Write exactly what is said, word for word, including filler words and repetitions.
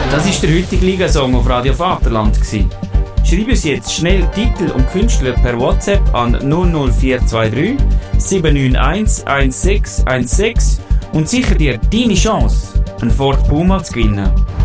Das war der heutige Ligasong auf Radio Vaterland. Schreib uns jetzt schnell Titel und Künstler per WhatsApp an null null vier zwei drei sieben neun eins eins sechs eins sechs und sicher dir deine Chance, einen Ford Puma zu gewinnen.